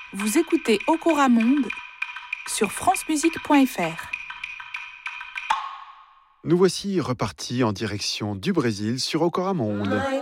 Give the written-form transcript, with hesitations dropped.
Vous écoutez Okora Monde sur francemusique.fr. Nous voici repartis en direction du Brésil sur Okora Monde.